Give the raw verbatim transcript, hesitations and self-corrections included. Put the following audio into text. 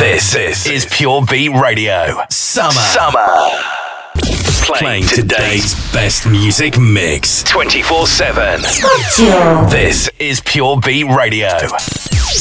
This, this is Pure Beat Radio. Summer. Summer. Playing today's best music mix twenty-four seven. This is Pure Beat Radio.